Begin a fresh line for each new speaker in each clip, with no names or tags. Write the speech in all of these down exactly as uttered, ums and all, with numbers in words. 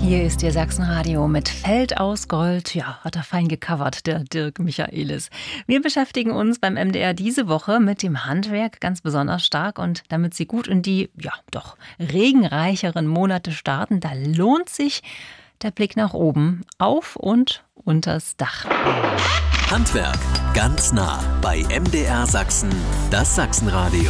Hier ist Ihr Sachsenradio mit Feld aus Gold. Ja, hat er fein gecovert, der Dirk Michaelis. Wir beschäftigen uns beim M D R diese Woche mit dem Handwerk ganz besonders stark. Und damit Sie gut in die, ja, doch regenreicheren Monate starten, da lohnt sich der Blick nach oben, auf und unters Dach.
Handwerk ganz nah bei M D R Sachsen, das Sachsenradio.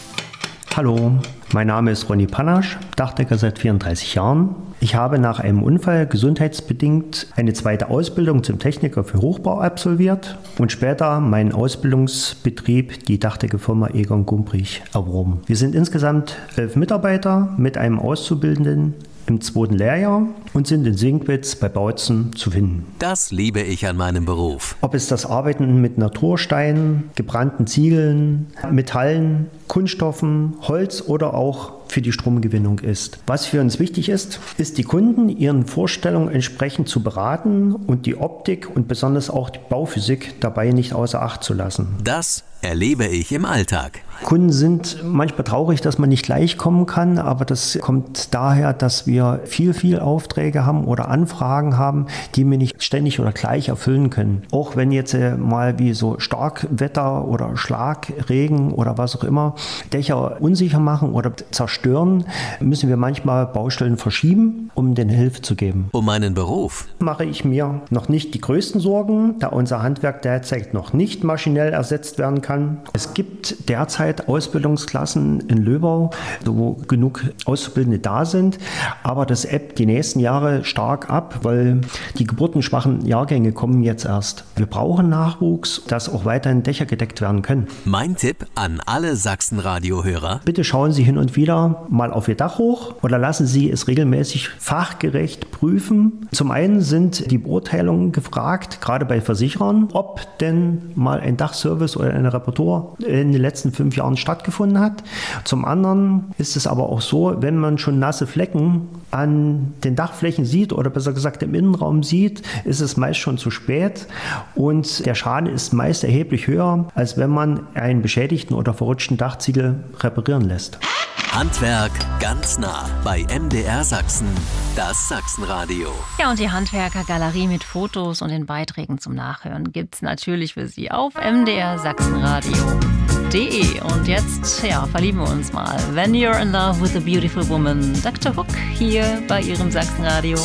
Hallo, mein Name ist Ronny Panasch, Dachdecker seit vierunddreißig Jahren. Ich habe nach einem Unfall gesundheitsbedingt eine zweite Ausbildung zum Techniker für Hochbau absolviert und später meinen Ausbildungsbetrieb, die Dachdeckerfirma Egon Gumbrich, erworben. Wir sind insgesamt elf Mitarbeiter mit einem Auszubildenden im zweiten Lehrjahr und sind in Sinkwitz bei Bautzen zu finden.
Das liebe ich an meinem Beruf.
Ob es das Arbeiten mit Natursteinen, gebrannten Ziegeln, Metallen, Kunststoffen, Holz oder auch für die Stromgewinnung ist. Was für uns wichtig ist, ist die Kunden ihren Vorstellungen entsprechend zu beraten und die Optik und besonders auch die Bauphysik dabei nicht außer Acht zu lassen.
Das erlebe ich im Alltag.
Kunden sind manchmal traurig, dass man nicht gleich kommen kann, aber das kommt daher, dass wir viel, viel Aufträge haben oder Anfragen haben, die wir nicht ständig oder gleich erfüllen können. Auch wenn jetzt mal wie so Starkwetter oder Schlagregen oder was auch immer Dächer unsicher machen oder zerstören, müssen wir manchmal Baustellen verschieben, um denen Hilfe zu geben.
Um meinen Beruf
mache ich mir noch nicht die größten Sorgen, da unser Handwerk derzeit noch nicht maschinell ersetzt werden kann. Es gibt derzeit Ausbildungsklassen in Löbau, wo genug Auszubildende da sind, aber das ebbt die nächsten Jahre stark ab, weil die geburtenschwachen Jahrgänge kommen jetzt erst. Wir brauchen Nachwuchs, dass auch weiterhin Dächer gedeckt werden können.
Mein Tipp an alle Sachsen-Radio-Hörer:
Bitte schauen Sie hin und wieder mal auf Ihr Dach hoch oder lassen Sie es regelmäßig fachgerecht prüfen. Zum einen sind die Beurteilungen gefragt, gerade bei Versicherern, ob denn mal ein Dachservice oder eine Reparatur in den letzten fünf Jahren stattgefunden hat. Zum anderen ist es aber auch so, wenn man schon nasse Flecken an den Dachflächen sieht oder besser gesagt im Innenraum sieht, ist es meist schon zu spät und der Schaden ist meist erheblich höher, als wenn man einen beschädigten oder verrutschten Dachziegel reparieren lässt.
Handwerk ganz nah bei M D R Sachsen, das Sachsenradio.
Ja, und die Handwerkergalerie mit Fotos und den Beiträgen zum Nachhören gibt's natürlich für Sie auf m d r sachsenradio punkt d e. Und jetzt, ja, verlieben wir uns mal. When You're in Love with a Beautiful Woman, Doktor Hook hier bei Ihrem Sachsenradio.